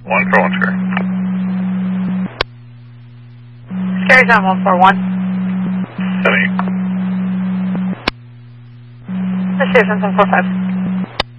1 for 1 Scary. Scary's on 141. 78. This is 745.